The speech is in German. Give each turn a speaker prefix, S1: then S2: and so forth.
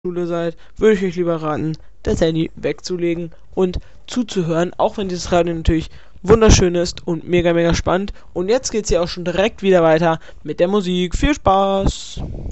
S1: Schule seid, würde ich euch lieber raten, das Handy wegzulegen und zuzuhören, auch wenn dieses Radio natürlich wunderschön ist und mega, mega spannend. Und jetzt geht's hier auch schon direkt wieder weiter mit der Musik. Viel Spaß!